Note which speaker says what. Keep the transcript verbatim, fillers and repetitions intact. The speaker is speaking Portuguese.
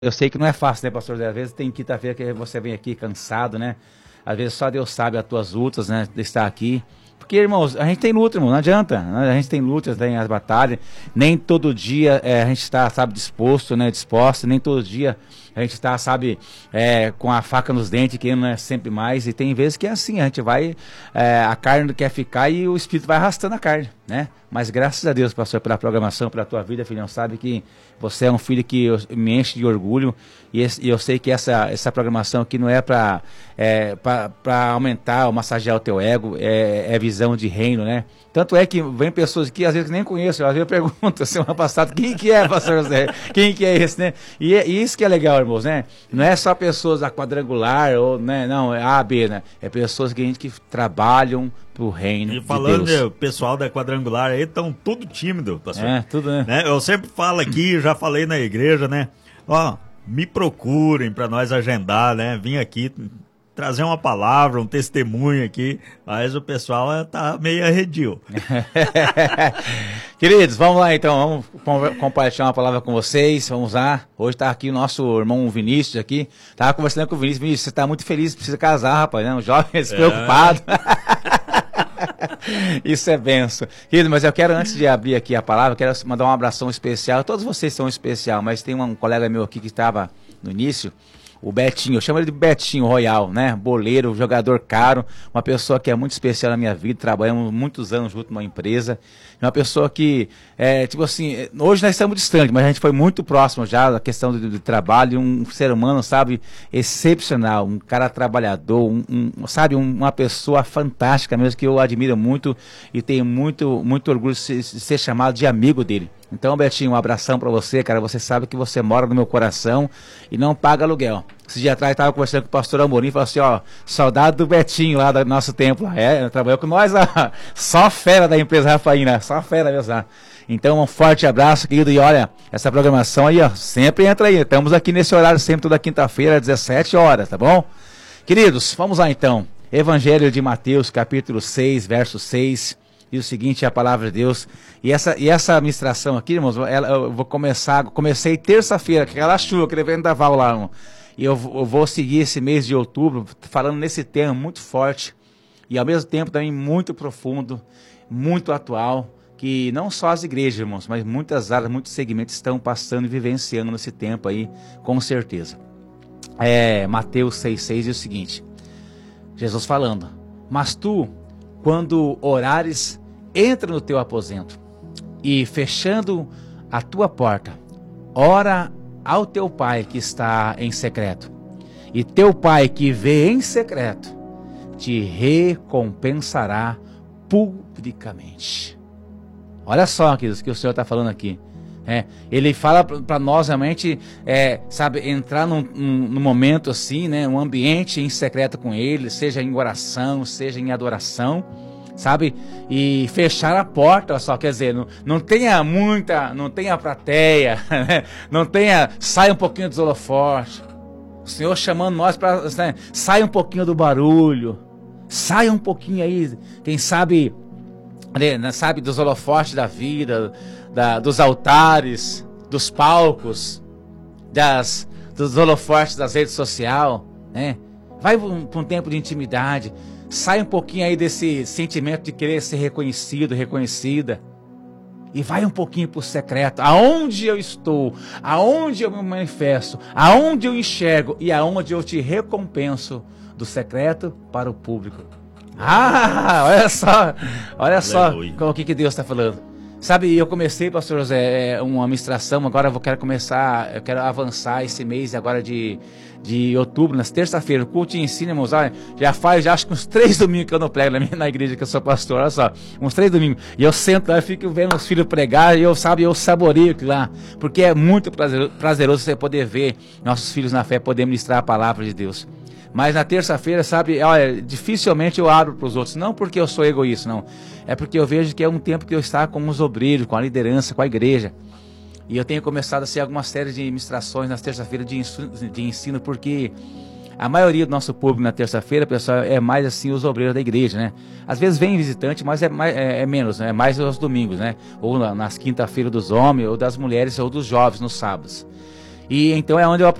Speaker 1: Eu sei que não é fácil, né, pastor Zé? Às vezes tem quinta-feira que você vem aqui cansado, né? Às vezes só Deus sabe as tuas lutas, né, de estar aqui. Porque, irmãos, a gente tem luta, irmão, não adianta. Né? A gente tem lutas, tem as batalhas. Nem todo dia é, a gente está, sabe, disposto, né, disposto. Nem todo dia a gente está, sabe, é, com a faca nos dentes, que não é sempre mais. E tem vezes que é assim, a gente vai, é, a carne não quer ficar e o espírito vai arrastando a carne, né? Mas graças a Deus, pastor, pela programação, pela tua vida, filhão, sabe que você é um filho que eu, me enche de orgulho. E, esse, e eu sei que essa, essa programação aqui não é para é, para aumentar ou massagear o teu ego, é, é visão de reino, né? Tanto é que vem pessoas aqui, às vezes que nem conheço, às vezes eu pergunto, semana passada, quem que é, pastor José? Quem que é esse, né? E, é, e isso que é legal, irmãos, né? Não é só pessoas da quadrangular, ou, né? Não, é A, B, né? É pessoas que a gente que trabalham pro reino
Speaker 2: e falando,
Speaker 1: de Deus.
Speaker 2: O pessoal da quadrangular aí estão tudo tímido, pastor.
Speaker 1: É, tudo, né?
Speaker 2: né? Eu sempre falo aqui, já falei na igreja, né? Ó, me procurem para nós agendar, né? Vim aqui trazer uma palavra, um testemunho aqui, mas o pessoal tá meio arredio.
Speaker 1: Queridos, vamos lá então, vamos compartilhar uma palavra com vocês, vamos lá. Hoje tá aqui o nosso irmão Vinícius aqui, tava conversando com o Vinícius, Vinícius, você tá muito feliz, precisa casar, rapaz, né? Um jovem despreocupado. É. Isso é benção. Querido, mas eu quero, antes de abrir aqui a palavra, eu quero mandar um abração especial. Todos vocês são especial, mas tem um colega meu aqui que estava no início, o Betinho, eu chamo ele de Betinho Royal, né? Boleiro, jogador caro, uma pessoa que é muito especial na minha vida, trabalhamos muitos anos junto numa empresa, uma pessoa que, é, tipo assim, hoje nós estamos distantes, mas a gente foi muito próximo já da questão do, do trabalho, um ser humano, sabe, excepcional, um cara trabalhador, um, um, sabe, uma pessoa fantástica mesmo, que eu admiro muito e tenho muito, muito orgulho de ser, de ser chamado de amigo dele. Então, Betinho, um abração pra você, cara. Você sabe que você mora no meu coração e não paga aluguel. Esse dia atrás eu estava conversando com o pastor Amorim e falou assim, ó, saudade do Betinho lá do nosso templo. É, trabalhou com nós lá. Só fera da empresa Rafaína, só fera mesmo lá. Então, um forte abraço, querido. E olha, essa programação aí, ó, sempre entra aí. Estamos aqui nesse horário, sempre toda quinta-feira, às dezessete horas, tá bom? Queridos, vamos lá então. Evangelho de Mateus, capítulo seis, verso seis. E o seguinte é a palavra de Deus. E essa, e essa ministração aqui, irmãos, ela, eu vou começar, comecei terça-feira, que aquela chuva, aquele vendaval lá, irmão. E eu, eu vou seguir esse mês de outubro falando nesse tema muito forte e ao mesmo tempo também muito profundo, muito atual, que não só as igrejas, irmãos, mas muitas áreas, muitos segmentos estão passando e vivenciando nesse tempo aí, com certeza. É, Mateus seis, seis diz o seguinte, Jesus falando, mas tu, quando orares, entra no teu aposento e fechando a tua porta, ora ao teu pai que está em secreto, e teu pai que vê em secreto te recompensará publicamente. Olha só, queridos, que o Senhor está falando aqui. É, ele fala para nós realmente, é, sabe, entrar num, num, num momento assim, né, um ambiente em secreto com ele, seja em oração, seja em adoração, sabe, e fechar a porta, só quer dizer, não, não tenha muita, não tenha plateia, né? Não tenha, sai um pouquinho dos holofotes, o Senhor chamando nós para, né, sai um pouquinho do barulho, sai um pouquinho aí, quem sabe, né, sabe, dos holofotes da vida, da, dos altares, dos palcos, das, dos holofotes das redes sociais, né, vai para um, um tempo de intimidade. Sai um pouquinho aí desse sentimento de querer ser reconhecido, reconhecida. E vai um pouquinho para o secreto. Aonde eu estou, aonde eu me manifesto, aonde eu enxergo e aonde eu te recompenso, do secreto para o público. Ah, olha só, olha só o que, que Deus está falando. Sabe, eu comecei, pastor José, uma ministração, agora eu quero começar, eu quero avançar esse mês agora de, de outubro, nas terça-feira, o culto de ensino, irmãos, olha, já faz, já acho que uns três domingos que eu não prego na, minha, na igreja que eu sou pastor, olha só, uns três domingos, e eu sento lá, eu fico vendo os filhos pregar, e eu, sabe, eu saboreio aquilo lá, porque é muito prazeroso, prazeroso você poder ver nossos filhos na fé, poder ministrar a palavra de Deus. Mas na terça-feira, sabe, olha, dificilmente eu abro para os outros, não porque eu sou egoísta, não. É porque eu vejo que é um tempo que eu estou com os obreiros, com a liderança, com a igreja. E eu tenho começado a ser algumas séries de ministrações nas terça-feiras de ensino, de ensino, porque a maioria do nosso público na terça-feira, pessoal, é mais assim os obreiros da igreja, né? Às vezes vem visitante, mas é, mais, é, é menos, né? É mais aos domingos, né? Ou na, nas quinta-feiras dos homens, ou das mulheres, ou dos jovens nos sábados. E então é onde eu